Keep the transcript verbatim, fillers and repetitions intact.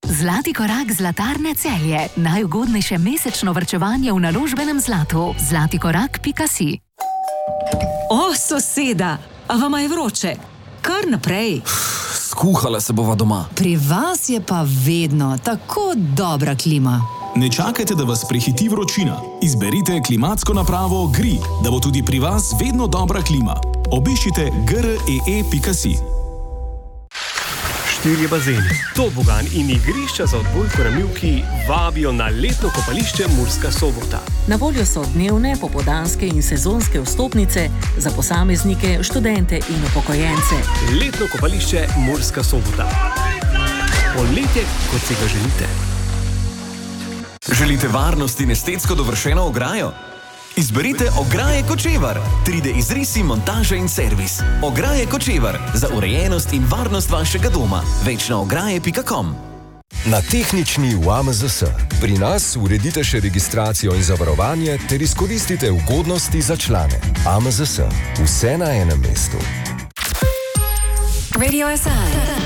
Zlati korak Zlatarne Celje. Najugodnejše mesečno varčevanje v naložbenem zlatu. zlati korak pika si. O, soseda, a vama je vroče? Kar naprej. Skuhala se bova doma. Pri vas je pa vedno tako dobra klima. Ne čakajte, da vas prehiti vročina. Izberite klimatsko napravo G R I, da bo tudi pri vas vedno dobra klima. Obiščite g r e e pika si. Štirje bazeni, tobogan in igrišča za odbojko na mivki vabijo na letno kopališče Murska Sobota. Na voljo so dnevne, popoldanske in sezonske vstopnice za posameznike, študente in upokojence. Letno kopališče Murska Sobota. Poletje, kot si ga želite. Želite varnost in estetsko dovršeno ograjo? Izberite Ograje Kočevar. tri D izrisi, montaža in servis. Ograje Kočevar. Za urejenost in varnost vašega doma. Več na ograje pika com. Na tehnični v A M Z S. Pri nas uredite še registracijo in zavarovanje ter izkoristite ugodnosti za člane. A M Z S. Vse na enem mestu. Radio S I.